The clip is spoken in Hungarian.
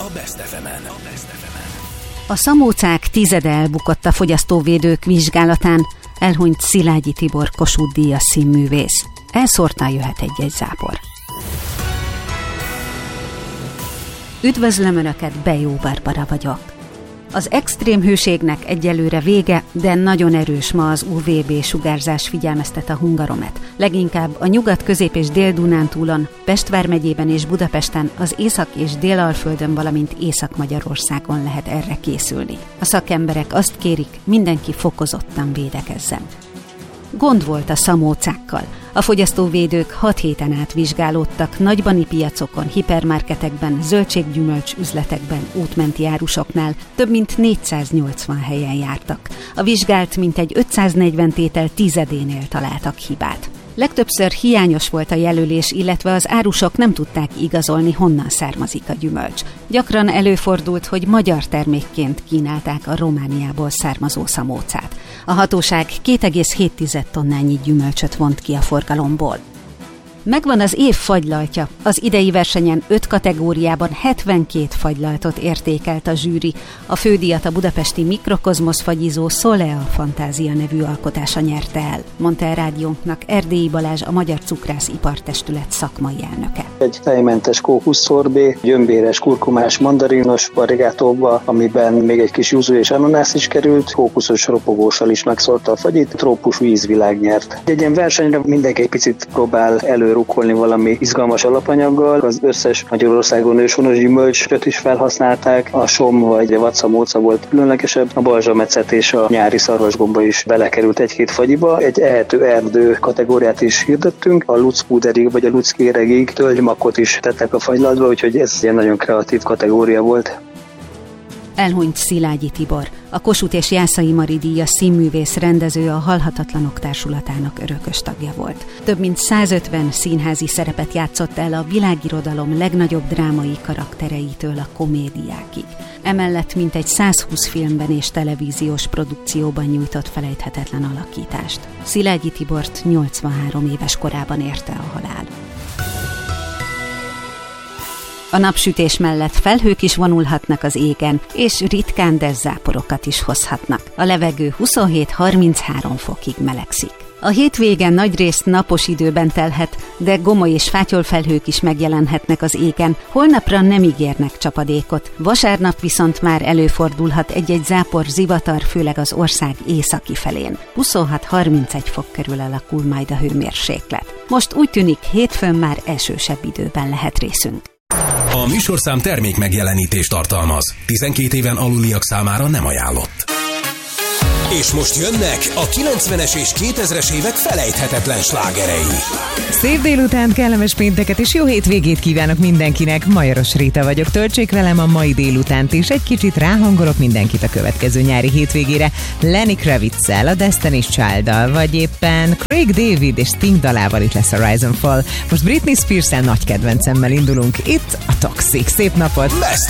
Best FM-en. A szamócák tizede elbukott a fogyasztóvédők vizsgálatán, elhunyt Szilágyi Tibor Kossuth-díjas színművész. Elszórtan jöhet egy zápor. Üdvözlöm Önöket, Bejó Barbara vagyok. Az extrém hőségnek egyelőre vége, de nagyon erős ma az UVB sugárzás, figyelmeztet a Hungaromet. Leginkább a Nyugat-, Közép- és Dél-Dunántúlon, Pest vármegyében és Budapesten, az Észak- és Dél-Alföldön, valamint Észak-Magyarországon lehet erre készülni. A szakemberek azt kérik, mindenki fokozottan védekezzen. Gond volt a szamócákkal. A fogyasztóvédők 6 héten át vizsgálódtak nagybani piacokon, hipermarketekben, zöldséggyümölcs üzletekben, útmenti árusoknál, több mint 480 helyen jártak. A vizsgált mintegy 540 tétel tizedénél találtak hibát. Legtöbbször hiányos volt a jelölés, illetve az árusok nem tudták igazolni, honnan származik a gyümölcs. Gyakran előfordult, hogy magyar termékként kínálták a Romániából származó szamócát. A hatóság 2,7 tonnányi gyümölcsöt vont ki a forgalomból. Megvan az év fagylaltja. Az idei versenyen 5 kategóriában 72 fagylaltot értékelt a zsűri. A fődíjat a budapesti Mikrokozmosz fagyizó Solea Fantázia nevű alkotása nyerte el, mondta a rádiónknak Erdélyi Balázs, a Magyar Cukrász Ipartestület szakmai elnöke. Egy tejmentes kókuszszorbé, gyömbéres, kurkumás, mandarinos varigátóba, amiben még egy kis yuzu és ananász is került, kókuszos ropogóssal is megszórta a fagyit, trópusú ízvilág nyert. Egy ilyen versenyre mindenki egy picit próbál előrukkolni valami izgalmas alapanyaggal. Az összes Magyarországon őshonos gyümölcsöt is felhasználták, a som vagy a vadszamóca volt különlegesebb, a balzsamecet és a nyári szarvasgomba is belekerült egy-két fagyiba. Egy ehető erdő kategóriát is hirdettünk, a luckpúderig vagy a luckkéregig tölgymakot is tettek a fagylaltba, úgyhogy ez egy nagyon kreatív kategória volt. Elhunyt Szilágyi Tibor, a Kossuth és Jászai Mari díjas színművész, rendező, a Halhatatlanok Társulatának örökös tagja volt. Több mint 150 színházi szerepet játszott el a világirodalom legnagyobb drámai karaktereitől a komédiákig. Emellett mintegy 120 filmben és televíziós produkcióban nyújtott felejthetetlen alakítást. Szilágyi Tibort 83 éves korában érte a halál. A napsütés mellett felhők is vonulhatnak az égen, és ritkán, de záporokat is hozhatnak. A levegő 27-33 fokig melegszik. A hétvégen nagyrészt napos időben telhet, de gomoly és fátyolfelhők is megjelenhetnek az égen. Holnapra nem ígérnek csapadékot. Vasárnap viszont már előfordulhat egy-egy zápor, zivatar, főleg az ország északi felén. 26-31 fok körül alakul majd a hőmérséklet. Most úgy tűnik, hétfőn már esősebb időben lehet részünk. A műsorszám termék megjelenítést tartalmaz. 12 éven aluliak számára nem ajánlott. És most jönnek a 90-es és 2000-es évek felejthetetlen slágerei. Szép délután, kellemes pénteket és jó hétvégét kívánok mindenkinek. Majoros Réta vagyok, töltsék velem a mai délutánt, és egy kicsit ráhangolok mindenkit a következő nyári hétvégére. Lenny Kravitz-szel, a Destiny's Child-dal, vagy éppen Craig David és Sting dalával itt lesz a Rise and Fall. Most Britney Spears-szel, nagy kedvencemmel indulunk. Itt a Toxic. Szép napot!